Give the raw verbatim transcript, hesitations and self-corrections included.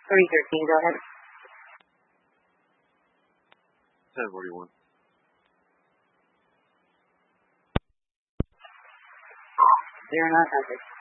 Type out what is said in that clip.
three thirteen, go ahead. ten forty-one. Zero nine, contact.